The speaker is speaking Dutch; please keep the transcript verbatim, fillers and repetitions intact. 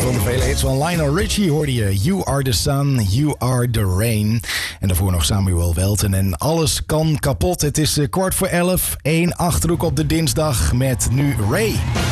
van de vele hits van Lionel Richie hoorde je. You are the sun, you are the rain. En daarvoor nog Samuel Welten en Alles kan kapot. Het is kwart voor elf, één Achterhoek op de dinsdag met nu Ray.